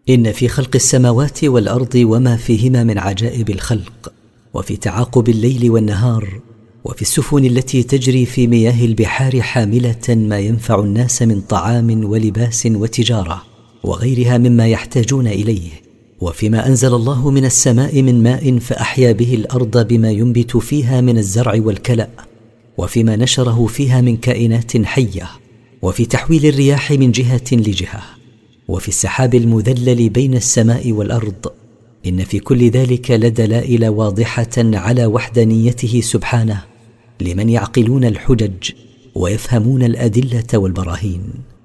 إن في خلق السماوات والأرض وما فيهما من عجائب الخلق، وفي تعاقب الليل والنهار، وفي السفن التي تجري في مياه البحار حاملة ما ينفع الناس من طعام ولباس وتجارة وغيرها مما يحتاجون إليه، وفيما أنزل الله من السماء من ماء فأحيا به الأرض بما ينبت فيها من الزرع والكلأ، وفيما نشره فيها من كائنات حية، وفي تحويل الرياح من جهة لجهة، وفي السحاب المذلل بين السماء والأرض. إن في كل ذلك لدلائل واضحة على وحدانيته سبحانه لمن يعقلون الحجج ويفهمون الأدلة والبراهين.